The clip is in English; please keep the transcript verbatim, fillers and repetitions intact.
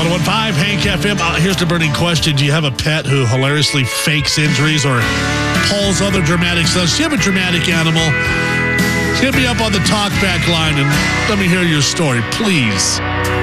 one oh one point five Hank F M. Uh, here's the burning question. Do you have a pet who hilariously fakes injuries or pulls other dramatic stunts? Do you have a dramatic animal? Hit me up on the talkback line and let me hear your story, please.